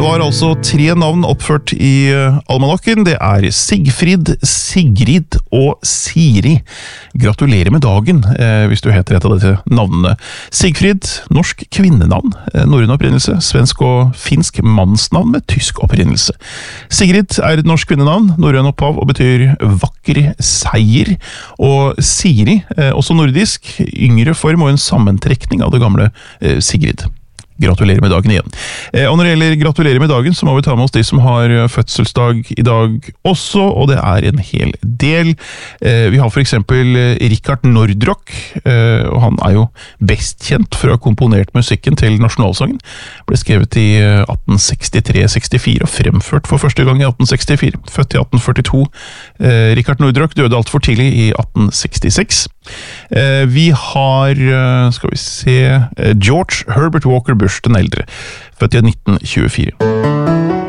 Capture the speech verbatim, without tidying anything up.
Det var altså tre navn oppført i almanakken. Det er Sigfrid, Sigrid og Siri. Gratulerer med dagen, eh, hvis du heter et av disse navnene. Sigfrid, norsk kvinnenavn, eh, norrøn opprinnelse, svensk og finsk mannsnavn med tysk opprinnelse. Sigrid er et norsk kvinnenavn, norrøn opphav og betyr vakker seier. Og Siri, eh, også nordisk, yngre form og en sammentrekning av det gamle eh, Sigrid. Gratulerer med dagen igjen. Eh, og når det gjelder gratulerer med dagen, så må vi ta med oss de som har fødselsdag i dag også, og det er en hel del. Eh, vi har for eksempel Richard Nordrock, eh, og han er jo best kjent for å ha komponert musikken til nasjonalsangen. Ble skrevet i atten sekstitre sekstifire og fremført for første gang i atten sekstifire. Født i atten førtito. Eh, Richard Nordrock døde alt for tidlig i atten sekstiseks. Eh, vi har, skal vi se, George Herbert Walker Bush den eldre, født i nitten tjuefire.